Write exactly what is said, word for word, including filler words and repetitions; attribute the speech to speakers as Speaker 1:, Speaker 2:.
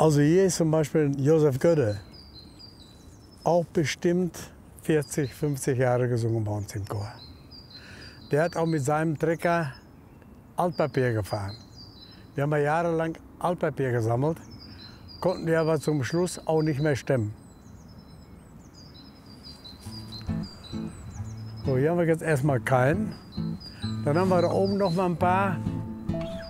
Speaker 1: Also hier ist zum Beispiel Josef Gödde, auch bestimmt vierzig, fünfzig Jahre gesungen bei uns im Chor. Der hat auch mit seinem Trecker Altpapier gefahren. Wir haben ja jahrelang Altpapier gesammelt, konnten wir aber zum Schluss auch nicht mehr stemmen. So, hier haben wir jetzt erstmal keinen. Dann haben wir da oben noch mal ein paar